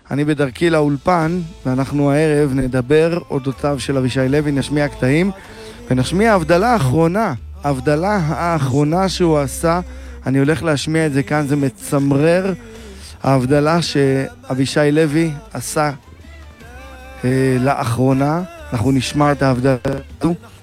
אני בדרכי לאולפן, ואנחנו הערב נדבר אודותיו של אבישי לוי, נשמיע קטעים, ונשמיע ההבדלה האחרונה שהוא עשה. אני הולך להשמיע את זה כאן, זה מצמרר, ההבדלה שאבישי לוי עשה לאחרונה. אנחנו נשמע את ההבדלה הזו.